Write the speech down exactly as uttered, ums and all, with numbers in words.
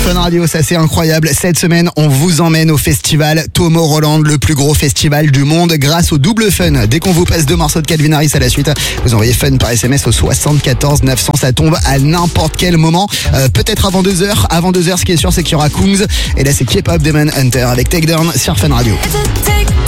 Fun Radio, ça c'est incroyable. Cette semaine, on vous emmène au festival Tomorrowland, le plus gros festival du monde, grâce au double fun. Dès qu'on vous passe deux morceaux de Calvin Harris à la suite, vous envoyez fun par S M S au soixante-quatorze neuf cents. Ça tombe à n'importe quel moment. Euh, peut-être avant deux heures. Avant deux heures, ce qui est sûr, c'est qu'il y aura Kungs. Et là, c'est K-pop Demon Hunter avec Takedown sur Fun Radio.